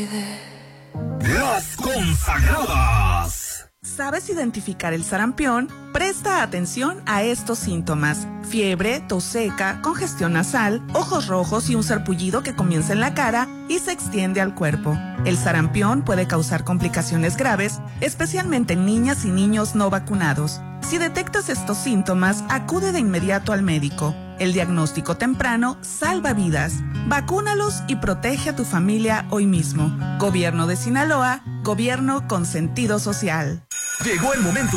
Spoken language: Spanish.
Las consagradas. ¿Sabes identificar el sarampión? Presta atención a estos síntomas: fiebre, tos seca, congestión nasal, ojos rojos y un sarpullido que comienza en la cara y se extiende al cuerpo. El sarampión puede causar complicaciones graves, especialmente en niñas y niños no vacunados. Si detectas estos síntomas, acude de inmediato al médico. El diagnóstico temprano salva vidas. Vacúnalos y protege a tu familia hoy mismo. Gobierno de Sinaloa, gobierno con sentido social. Llegó el momento